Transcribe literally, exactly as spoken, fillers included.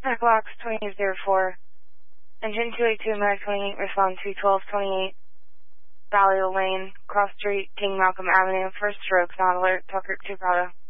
Equinox twenty-eight oh four. Engine two eight two, American twenty-eight, respond to twelve twenty-eight, Valley Lane, Cross Street, King Malcolm Avenue, first stroke, not alert, Tucker two Prado.